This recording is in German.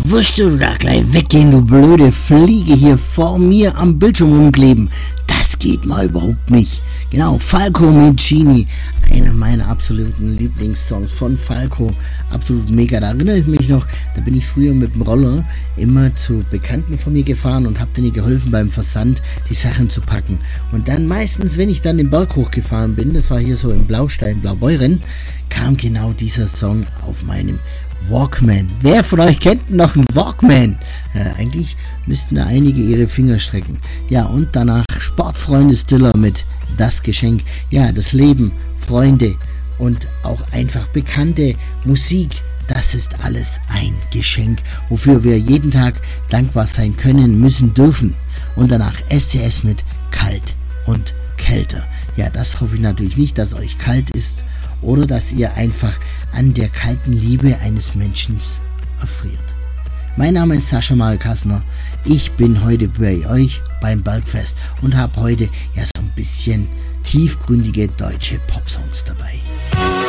Wirst du da gleich weggehen, du blöde Fliege, hier vor mir am Bildschirm rumkleben? Das geht mal überhaupt nicht. Genau, Falco Micini, einer meiner absoluten Lieblingssongs von Falco, absolut mega. Da erinnere ich mich noch, da bin ich früher mit dem Roller immer zu Bekannten von mir gefahren und habe denen geholfen beim Versand, die Sachen zu packen. Und dann meistens, wenn ich dann den Berg hochgefahren bin, das war hier so im Blaustein, Blaubeuren, kam genau dieser Song auf meinem Walkman. Wer von euch kennt noch einen Walkman? Eigentlich müssten da einige ihre Finger strecken. Ja, und danach Sportfreunde Stiller mit Das Geschenk. Ja, das Leben, Freunde und auch einfach bekannte Musik. Das ist alles ein Geschenk, wofür wir jeden Tag dankbar sein können, müssen, dürfen. Und danach SCS mit Kalt und Kälter. Ja, das hoffe ich natürlich nicht, dass euch kalt ist oder dass ihr einfach an der kalten Liebe eines Menschen erfriert. Mein Name ist Sascha Marek-Hassner. Ich bin heute bei euch beim Bergfest und habe heute ja so ein bisschen tiefgründige deutsche Popsongs dabei.